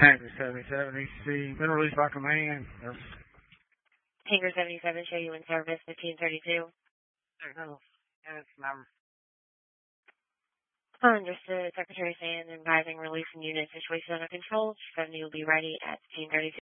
Hangar 77, EC, been released by command. Yes. Hangar 77, show you in service, 1532. Yes, number. Understood. Secretary Sand advising release and unit situation under control. 70 will be ready at 1532.